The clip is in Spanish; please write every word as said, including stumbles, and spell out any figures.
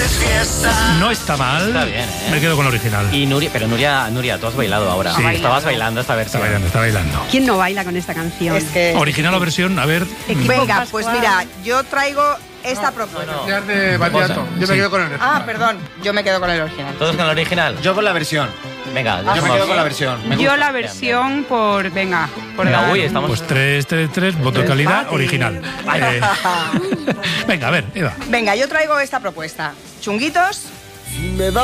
es fiesta. No está mal. Está bien, ¿eh? Me quedo con la original. Y Nuria, pero Nuria, Nuria, tú has bailado ahora. Sí. Estabas bailando esta Está versión. bailando, está bailando. ¿Quién no baila con esta canción? Es que... Original o versión, a ver. Venga, pues mira, yo traigo esta propuesta. no. Ya de Batiato. Yo Sí. me quedo con el Ah, perdón, yo me quedo con el original. ¿Todos con el original? Yo con la versión. Venga, Yo me quedo con la versión. Me Yo gusta. la versión por... Venga, por Venga, dar uy, un- estamos... Pues tres, tres, tres, voto de calidad, Empate. original. Eh, venga, a ver, Eva. Venga, yo traigo esta propuesta. Chunguitos.